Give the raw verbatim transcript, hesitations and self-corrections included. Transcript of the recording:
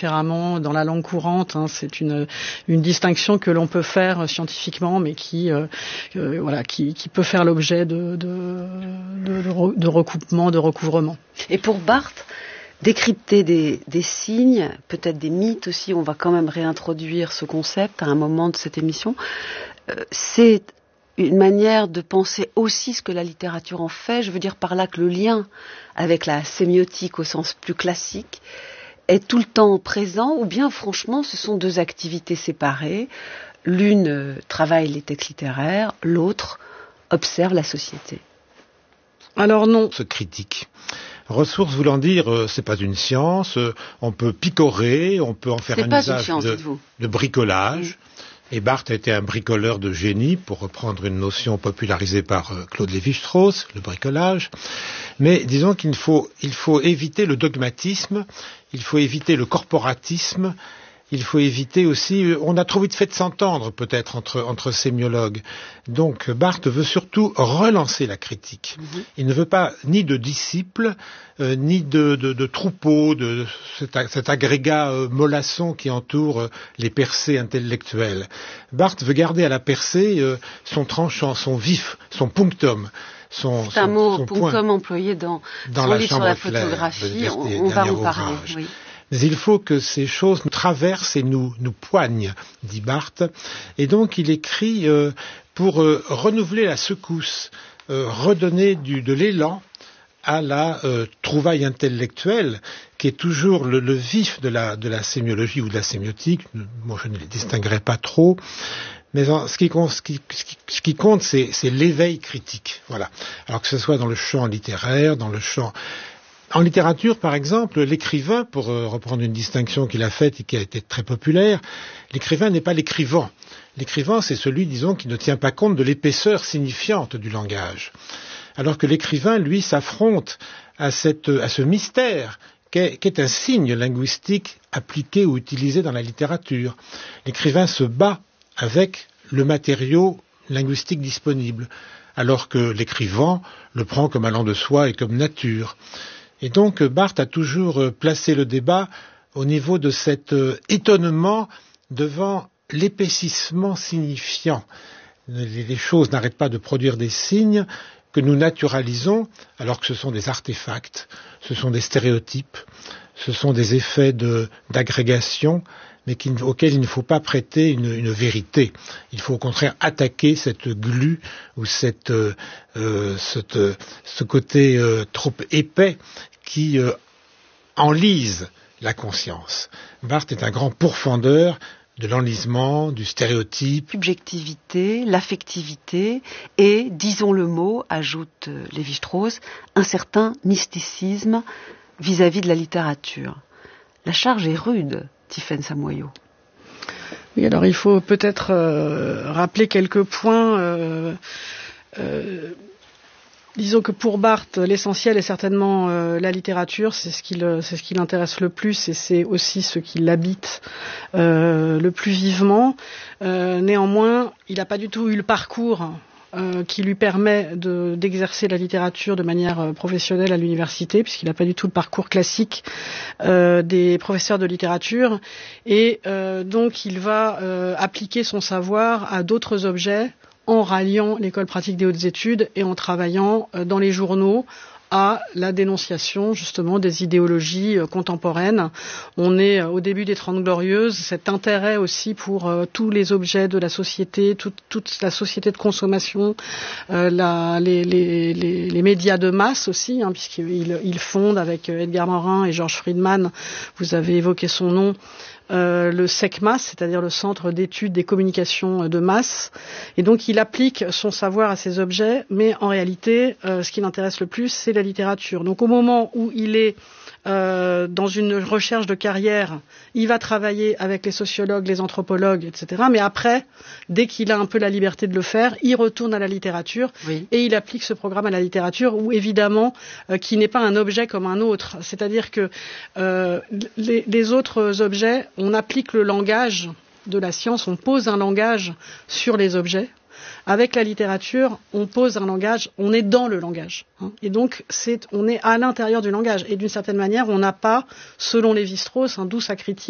différemment dans la langue courante. Hein. C'est une, une distinction que l'on peut faire scientifiquement, mais qui, euh, euh, voilà, qui, qui peut faire l'objet de, de, de, de, de recoupement, de recouvrement. Et pour Barthes, décrypter des, des signes, peut-être des mythes aussi, on va quand même réintroduire ce concept à un moment de cette émission, euh, c'est une manière de penser aussi ce que la littérature en fait. Je veux dire par là que le lien avec la sémiotique au sens plus classique est tout le temps présent, ou bien franchement ce sont deux activités séparées. L'une euh, travaille les textes littéraires, l'autre observe la société. Alors non. Ce critique. Ressources voulant dire, euh, c'est pas une science, euh, on peut picorer, on peut en faire c'est un pas usage une science, de, dites-vous. de bricolage. Mmh. Et Barthes a été un bricoleur de génie, pour reprendre une notion popularisée par euh, Claude Lévi-Strauss, le bricolage. Mais disons qu'il faut, il faut éviter le dogmatisme, il faut éviter le corporatisme, il faut éviter aussi, on a trop vite fait de s'entendre peut-être entre, entre sémiologues. Donc Barthes veut surtout relancer la critique. Mmh. Il ne veut pas ni de disciples, euh, ni de, de, de troupeaux, de cet, cet agrégat euh, mollasson qui entoure euh, les percées intellectuelles. Barthes veut garder à la percée euh, son tranchant, son vif, son punctum. Son, C'est un son, mot son punctum point employé dans, dans son la livre sur la Chambre photographie. claire, on, on va en parler. Oui. Mais il faut que ces choses nous traversent et nous, nous poignent, dit Barthes. Et donc il écrit euh, pour euh, renouveler la secousse, euh, redonner du, de l'élan à la euh, trouvaille intellectuelle, qui est toujours le, le vif de la, de la sémiologie ou de la sémiotique. Moi, je ne les distinguerai pas trop. Mais en, ce, qui, ce, qui, ce qui compte, c'est, c'est l'éveil critique. Voilà. Alors que ce soit dans le champ littéraire, dans le champ... En littérature, par exemple, l'écrivain, pour euh, reprendre une distinction qu'il a faite et qui a été très populaire, l'écrivain n'est pas l'écrivant. L'écrivain, c'est celui, disons, qui ne tient pas compte de l'épaisseur signifiante du langage. Alors que l'écrivain, lui, s'affronte à, cette, à ce mystère qu'est, qu'est un signe linguistique appliqué ou utilisé dans la littérature. L'écrivain se bat avec le matériau linguistique disponible, alors que l'écrivain le prend comme allant de soi et comme nature. Et donc Barthes a toujours placé le débat au niveau de cet euh, étonnement devant l'épaississement signifiant. Les, les choses n'arrêtent pas de produire des signes que nous naturalisons, alors que ce sont des artefacts, ce sont des stéréotypes, ce sont des effets de, d'agrégation, mais qui, auxquels il ne faut pas prêter une, une vérité. Il faut au contraire attaquer cette glu ou cette, euh, cette, ce côté euh, trop épais qui euh, enlise la conscience. Barthes est un grand pourfendeur de l'enlisement, du stéréotype. Subjectivité, l'affectivité et, disons le mot, ajoute Lévi-Strauss, un certain mysticisme vis-à-vis de la littérature. La charge est rude, Tiffaine Samoyau. Oui, alors il faut peut-être euh, rappeler quelques points. Euh, euh, Disons que pour Barthes, l'essentiel est certainement euh, la littérature, c'est ce qui le, c'est ce qui l'intéresse le plus et c'est aussi ce qui l'habite euh, le plus vivement. Euh, néanmoins, il n'a pas du tout eu le parcours euh, qui lui permet de, d'exercer la littérature de manière euh, professionnelle à l'université, puisqu'il n'a pas du tout le parcours classique euh, des professeurs de littérature. Et euh, donc, il va euh, appliquer son savoir à d'autres objets, en ralliant l'école pratique des hautes études et en travaillant dans les journaux à la dénonciation justement des idéologies contemporaines. On est au début des Trente Glorieuses, cet intérêt aussi pour euh, tous les objets de la société, toute, toute la société de consommation, euh, la, les, les, les, les médias de masse aussi, hein, puisqu'il il fonde avec Edgar Morin et Georges Friedman, vous avez évoqué son nom, Euh, le SECMAS, c'est-à-dire le Centre d'études des communications de masse. Et donc, il applique son savoir à ces objets, mais en réalité, euh, ce qui l'intéresse le plus, c'est la littérature. Donc, au moment où il est euh, dans une recherche de carrière, il va travailler avec les sociologues, les anthropologues, et cetera. Mais après, dès qu'il a un peu la liberté de le faire, il retourne à la littérature oui. et il applique ce programme à la littérature, où évidemment, euh, qui n'est pas un objet comme un autre. C'est-à-dire que euh, les, les autres objets, on applique le langage de la science, on pose un langage sur les objets. Avec la littérature, on pose un langage, on est dans le langage. Hein, et donc, c'est, on est à l'intérieur du langage. Et d'une certaine manière, on n'a pas, selon Lévi-Strauss, hein, d'où sa critique,